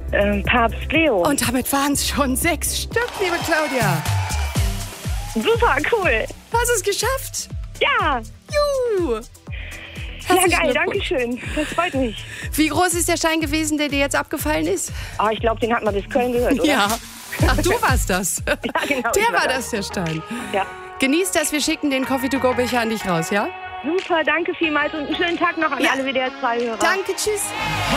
Papst Leo. Und damit waren es schon 6 Stück, liebe Claudia. Super, cool. Hast es geschafft? Ja. Juhu. Ja, Herzlichen geil, Glückwunsch. danke schön. Das freut mich. Wie groß ist der Stein gewesen, der dir jetzt abgefallen ist? Ah, ich glaube, den hat man bis Köln gehört, oder? Ja. Ach, du warst das. Ja, genau. Der ich war das, der Stein. Ja. Genieß das, wir schicken den Coffee-to-go-Becher an dich raus, ja? Super, danke vielmals und einen schönen Tag noch an alle WDR 2-Hörer. Danke, tschüss.